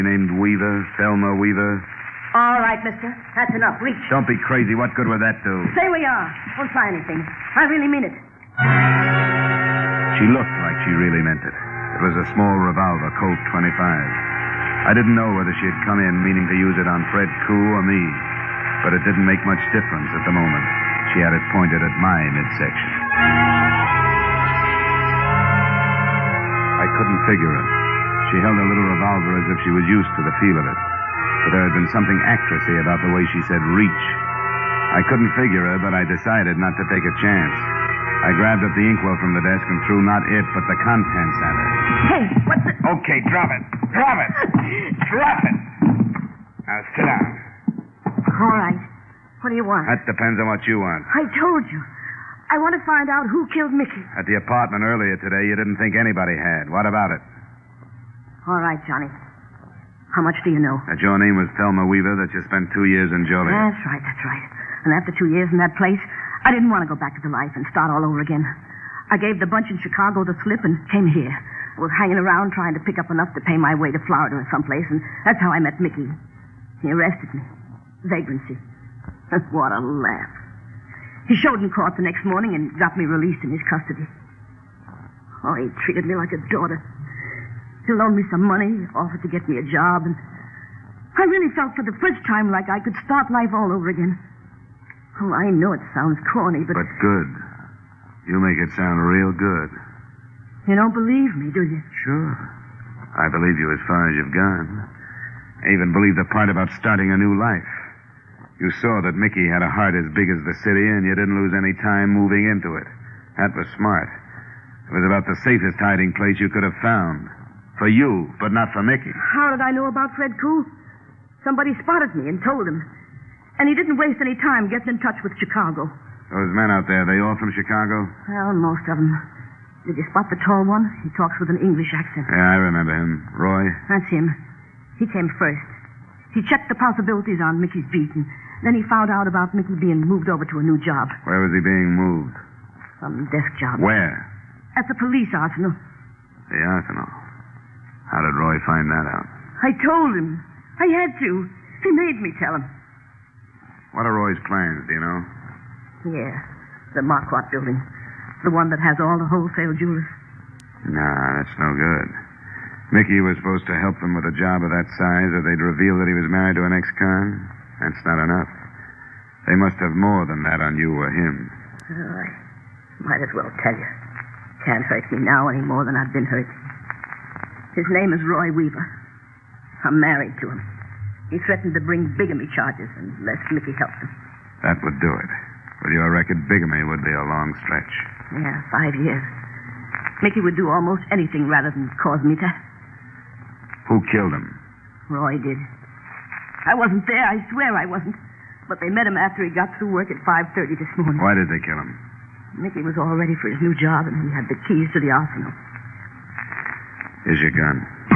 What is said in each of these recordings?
Named Weaver, Thelma Weaver. All right, mister. That's enough. Reach. Don't be crazy. What good would that do? Stay where you are. Don't try anything. I really mean it. She looked like she really meant it. It was a small revolver, Colt 25. I didn't know whether she had come in meaning to use it on Fred Koo or me, but it didn't make much difference at the moment. She had it pointed at my midsection. I couldn't figure her. She held a little revolver as if she was used to the feel of it. But there had been something actressy about the way she said reach. I couldn't figure her, but I decided not to take a chance. I grabbed up the inkwell from the desk and threw not it, but the contents at her. Hey, what's the... Okay, drop it. Drop it. Drop it. Now, sit down. All right. What do you want? That depends on what you want. I told you. I want to find out who killed Mickey. At the apartment earlier today, you didn't think anybody had. What about it? All right, Johnny. How much do you know? That your name was Thelma Weaver, that you spent 2 years in Joliet. That's right. And after 2 years in that place, I didn't want to go back to the life and start all over again. I gave the bunch in Chicago the slip and came here. I was hanging around trying to pick up enough to pay my way to Florida or someplace, and that's how I met Mickey. He arrested me. Vagrancy. What a laugh. He showed in court the next morning and got me released in his custody. Oh, he treated me like a daughter. He loaned me some money, offered to get me a job, and I really felt for the first time like I could start life all over again. Oh, I know it sounds corny, but... But good. You make it sound real good. You don't believe me, do you? Sure. I believe you as far as you've gone. I even believe the part about starting a new life. You saw that Mickey had a heart as big as the city, and you didn't lose any time moving into it. That was smart. It was about the safest hiding place you could have found. For you, but not for Mickey. How did I know about Fred Koo? Somebody spotted me and told him. And he didn't waste any time getting in touch with Chicago. Those men out there, they all from Chicago? Well, most of them. Did you spot the tall one? He talks with an English accent. Yeah, I remember him. Roy? That's him. He came first. He checked the possibilities on Mickey's beat, and then he found out about Mickey being moved over to a new job. Where was he being moved? Some desk job. Where? At the police arsenal. The arsenal. How did Roy find that out? I told him. I had to. He made me tell him. What are Roy's plans, do you know? Yeah, the Marquardt building. The one that has all the wholesale jewelers. Nah, that's no good. Mickey was supposed to help them with a job of that size, or they'd reveal that he was married to an ex-con. That's not enough. They must have more than that on you or him. Oh, I might as well tell you. Can't hurt me now any more than I've been hurt. His name is Roy Weaver. I'm married to him. He threatened to bring bigamy charges unless Mickey helped him. That would do it. With your record, bigamy would be a long stretch. Yeah, 5 years. Mickey would do almost anything rather than cause me to... Who killed him? Roy did. I wasn't there, I swear I wasn't. But they met him after he got through work at 5:30 this morning. Why did they kill him? Mickey was all ready for his new job, and he had the keys to the arsenal. Here's your gun.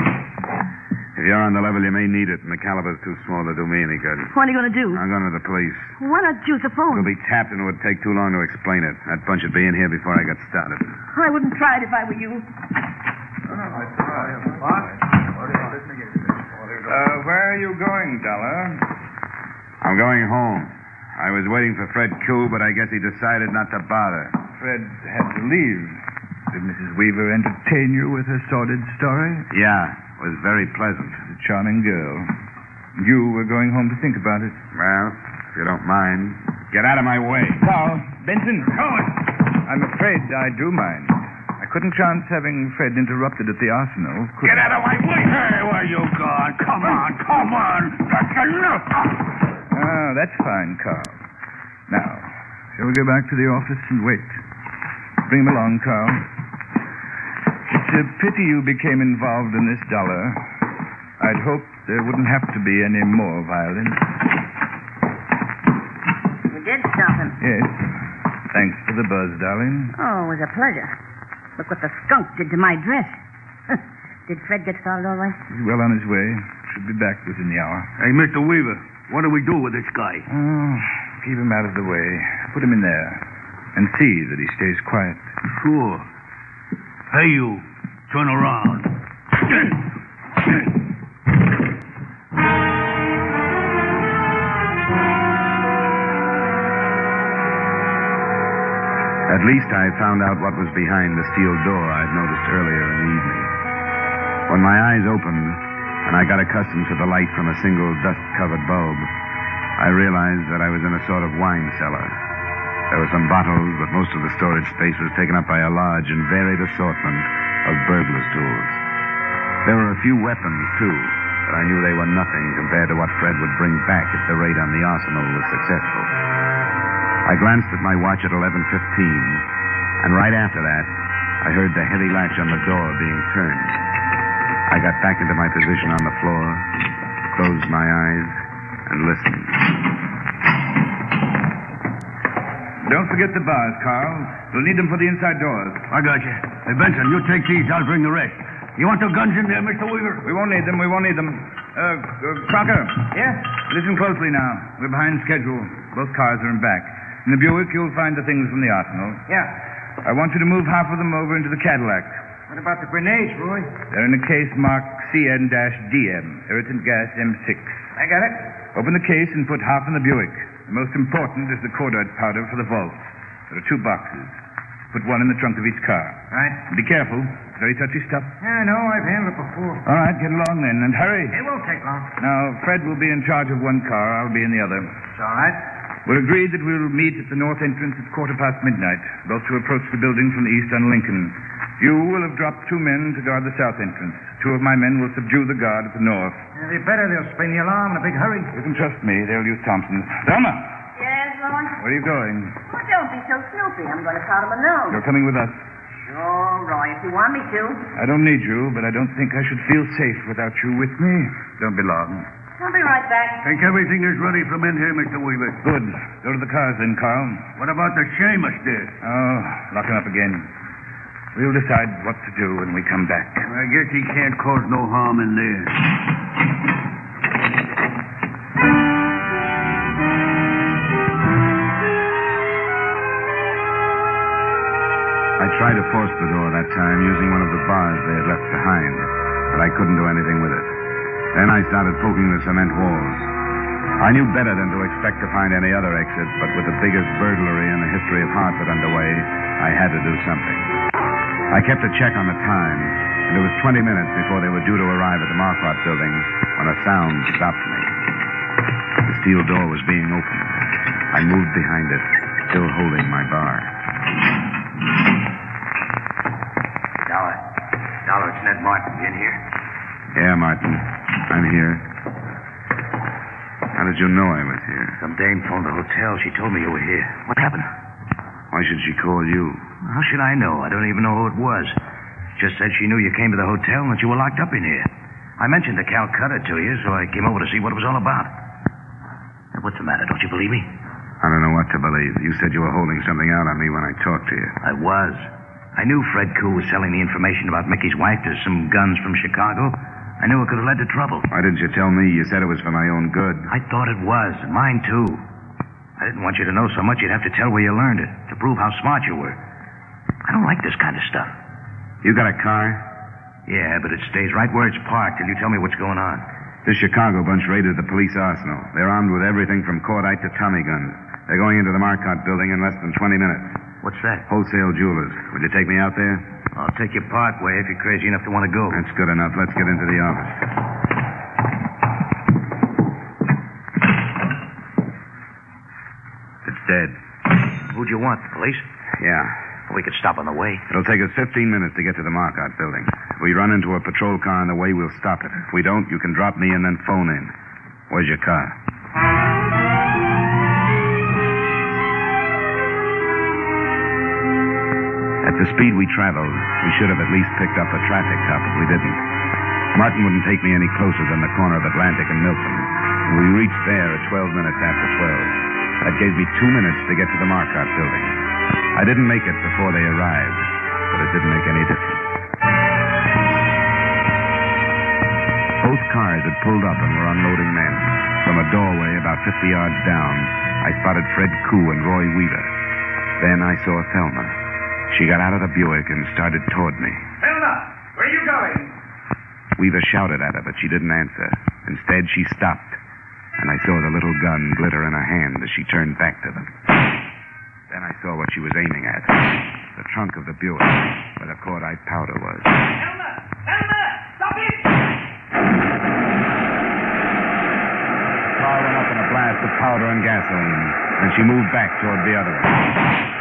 If you're on the level, you may need it, and the caliber's too small to do me any good. What are you going to do? I'm going to the police. Why not use the phone? It'll be tapped, and it would take too long to explain it. That bunch would be in here before I got started. I wouldn't try it if I were you. Where are you going, Dollar? I'm going home. I was waiting for Fred Koo, but I guess he decided not to bother. Fred had to leave. Did Mrs. Weaver entertain you with her sordid story? Yeah, it was very pleasant. A charming girl. You were going home to think about it. Well, if you don't mind, get out of my way. Now, Benson. I'm afraid I do mind. I couldn't chance having Fred interrupted at the arsenal. Get out of my way! Hey, where you gone? Come on. That's enough. Ah, that's fine, Carl. Now, shall we go back to the office and wait? Bring him along, Carl. It's a pity you became involved in this, Dollar. I'd hoped there wouldn't have to be any more violence. You did stop him. Yes. Thanks for the buzz, darling. Oh, it was a pleasure. Look what the skunk did to my dress. Did Fred get started all right? He's well on his way. Should be back within the hour. Hey, Mr. Weaver, what do we do with this guy? Oh, keep him out of the way. Put him in there. And see that he stays quiet. Sure. Hey, you. Turn around. At least I found out what was behind the steel door I'd noticed earlier in the evening. When my eyes opened, and I got accustomed to the light from a single dust-covered bulb, I realized that I was in a sort of wine cellar. There were some bottles, but most of the storage space was taken up by a large and varied assortment of burglar's tools. There were a few weapons, too, but I knew they were nothing compared to what Fred would bring back if the raid on the arsenal was successful. I glanced at my watch at 11:15, and right after that, I heard the heavy latch on the door being turned. I got back into my position on the floor, closed my eyes, and listened. Don't forget the bars, Carl. We'll need them for the inside doors. I got you. Hey, Benson, you take these. I'll bring the rest. You want the guns in there, Mr. Weaver? We won't need them. Crocker. Yeah? Listen closely now. We're behind schedule. Both cars are in back. In the Buick, you'll find the things from the arsenal. Yeah. I want you to move half of them over into the Cadillac. What about the grenades, Roy? They're in a case marked CN-DM, irritant gas M6. I got it. Open the case and put half in the Buick. The most important is the cordite powder for the vaults. There are 2 boxes. Put one in the trunk of each car. Right. Be careful. It's very touchy stuff. Yeah, I know. I've handled it before. All right, get along then, and hurry. It won't take long. Now, Fred will be in charge of one car. I'll be in the other. It's all right. We're agreed that we'll meet at the north entrance at midnight, both to approach the building from the east on Lincoln. You will have dropped 2 men to guard the south entrance. 2 of my men will subdue the guard at the north. They better. They'll spring the alarm in a big hurry. You can trust me. They'll use Thompson's. Thelma! Yes, Lord? Where are you going? Oh, don't be so snoopy. I'm going to powder my nose. You're coming with us. Oh, Roy, if you want me to. I don't need you, but I don't think I should feel safe without you with me. Don't be long. I'll be right back. Think everything is ready from in here, Mr. Weaver. Good. Go to the cars then, Carl. What about the Seamus there? Oh, lock him up again. We'll decide what to do when we come back. I guess he can't cause no harm in there. I tried to force the door that time using one of the bars they had left behind, but I couldn't do anything with it. Then I started poking the cement walls. I knew better than to expect to find any other exit, but with the biggest burglary in the history of Hartford underway, I had to do something. I kept a check on the time, and it was 20 minutes before they were due to arrive at the Marquardt building when a sound stopped me. The steel door was being opened. I moved behind it, still holding my bar. Dollar, it's Ned Martin. You in here? Yeah, Martin. I'm here. How did you know I was here? Some dame phoned the hotel. She told me you were here. What happened? Why should she call you? How should I know? I don't even know who it was. She just said she knew you came to the hotel and that you were locked up in here. I mentioned the Calcutta to you, so I came over to see what it was all about. What's the matter? Don't you believe me? I don't know what to believe. You said you were holding something out on me when I talked to you. I was. I knew Fred Koo was selling the information about Mickey's wife to some guns from Chicago. I knew it could have led to trouble. Why didn't you tell me? You said it was for my own good. I thought it was, and mine too. I didn't want you to know so much you'd have to tell where you learned it, to prove how smart you were. I don't like this kind of stuff. You got a car? Yeah, but it stays right where it's parked till you tell me what's going on. This Chicago bunch raided the police arsenal. They're armed with everything from cordite to Tommy guns. They're going into the Marquardt building in less than 20 minutes. What's that? Wholesale jewelers. Would you take me out there? I'll take you part way if you're crazy enough to want to go. That's good enough. Let's get into the office. It's dead. Who'd you want? The police? Yeah. We could stop on the way. It'll take us 15 minutes to get to the Marquardt building. If we run into a patrol car on the way, we'll stop it. If we don't, you can drop me and then phone in. Where's your car? At the speed we traveled, we should have at least picked up a traffic cop, but we didn't. Martin wouldn't take me any closer than the corner of Atlantic and Milton. We reached there at 12 minutes after 12. That gave me 2 minutes to get to the Marquardt building. I didn't make it before they arrived, but it didn't make any difference. Both cars had pulled up and were unloading men. From a doorway about 50 yards down, I spotted Fred Koo and Roy Weaver. Then I saw Thelma. She got out of the Buick and started toward me. Thelma, where are you going? Weaver shouted at her, but she didn't answer. Instead, she stopped, and I saw the little gun glitter in her hand as she turned back to them. Then I saw what she was aiming at. The trunk of the Buick, where the cordite powder was. Elmer! Elmer! Stop it! The car went up in a blast of powder and gasoline, and she moved back toward the other one.